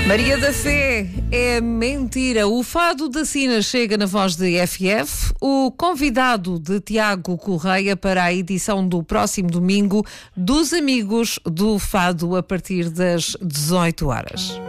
Maria da Fé é mentira. O fado da Sina chega na Voz de FF. O convidado de Tiago Correia para a edição do próximo domingo dos Amigos do Fado a partir das 18 horas.